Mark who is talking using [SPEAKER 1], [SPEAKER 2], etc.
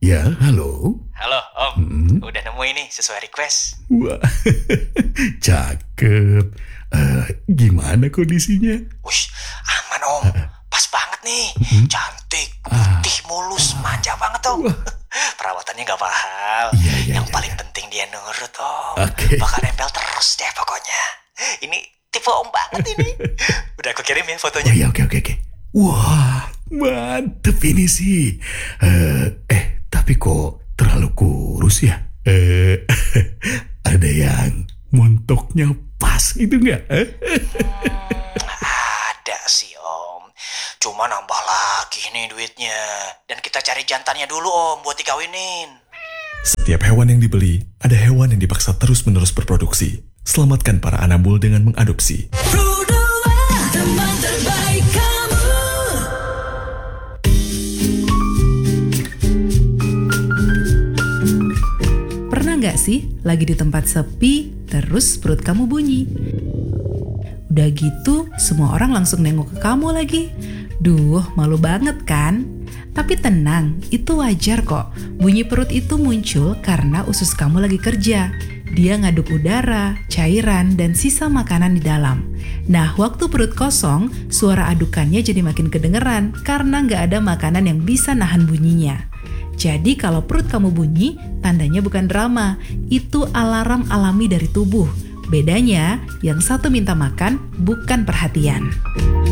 [SPEAKER 1] Ya, halo.
[SPEAKER 2] Halo Om,
[SPEAKER 1] Hmm.
[SPEAKER 2] udah nemu ini sesuai request.
[SPEAKER 1] Wah, cakep. Gimana kondisinya?
[SPEAKER 2] Wih, aman Om, pas banget nih.
[SPEAKER 1] Hmm.
[SPEAKER 2] Cantik, putih, mulus, manja banget Om.
[SPEAKER 1] Wah.
[SPEAKER 2] Perawatannya gak mahal.
[SPEAKER 1] Iya,
[SPEAKER 2] Yang
[SPEAKER 1] iya,
[SPEAKER 2] paling
[SPEAKER 1] iya.
[SPEAKER 2] penting dia nurut Om.
[SPEAKER 1] Oke.
[SPEAKER 2] Bakal nempel terus deh pokoknya. Ini tipe Om banget ini. Udah aku kirim ya
[SPEAKER 1] Oh
[SPEAKER 2] fotonya.
[SPEAKER 1] iya, oke. Wah, mantep ini sih. Tapi kok terlalu kurus ya? Ada yang montoknya pas gitu nggak?
[SPEAKER 2] Ada sih Om. Cuma nambah lagi nih duitnya. Dan kita cari jantannya dulu Om buat dikawinin.
[SPEAKER 3] Setiap hewan yang dibeli, ada hewan yang dipaksa terus-menerus berproduksi. Selamatkan para anabul dengan mengadopsi.
[SPEAKER 4] Pro2, teman terbaik kamu.
[SPEAKER 5] Pernah nggak sih lagi di tempat sepi, terus perut kamu bunyi? Udah gitu, semua orang langsung nengok ke kamu lagi. Duh, malu banget kan? Tapi tenang, itu wajar kok. Bunyi perut itu muncul karena usus kamu lagi kerja. Dia ngaduk udara, cairan, dan sisa makanan di dalam. Nah, waktu perut kosong, suara adukannya jadi makin kedengeran karena nggak ada makanan yang bisa nahan bunyinya. Jadi kalau perut kamu bunyi, tandanya bukan drama, itu alarm alami dari tubuh. Bedanya, yang satu minta makan, bukan perhatian.